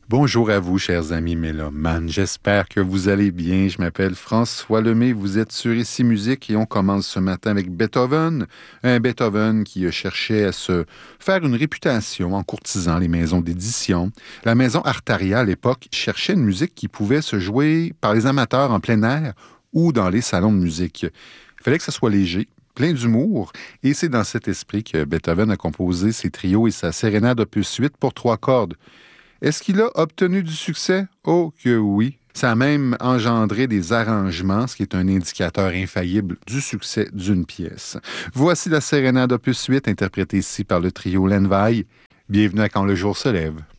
Bonjour à vous, chers amis mélomanes. J'espère que vous allez bien. Je m'appelle François Lemay. Vous êtes sur Ici Musique et on commence ce matin avec Beethoven. Un Beethoven qui cherchait à se faire une réputation en courtisant les maisons d'édition. La maison Artaria, à l'époque, cherchait une musique qui pouvait se jouer par les amateurs en plein air ou dans les salons de musique. Il fallait que ça soit léger, plein d'humour, et c'est dans cet esprit que Beethoven a composé ses trios et sa sérénade opus 8 pour 3 cordes. Est-ce qu'il a obtenu du succès? Oh que oui! Ça a même engendré des arrangements, ce qui est un indicateur infaillible du succès d'une pièce. Voici la sérénade opus 8, interprétée ici par le trio Lenvaille. Bienvenue à Quand le jour se lève.